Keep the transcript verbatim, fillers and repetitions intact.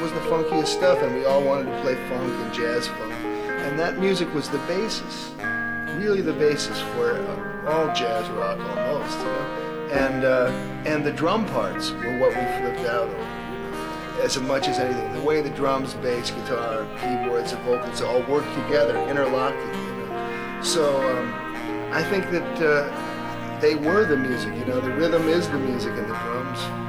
was the funkiest stuff, and we all wanted to play funk and jazz funk. And that music was the basis, really the basis for uh, all jazz rock almost, you know. And uh, and the drum parts were what we flipped out over, you know, as much as anything. The way the drums, bass, guitar, keyboards, and vocals all work together, interlocking, you know. So um, I think that uh, they were the music, you know. The rhythm is the music, and the drums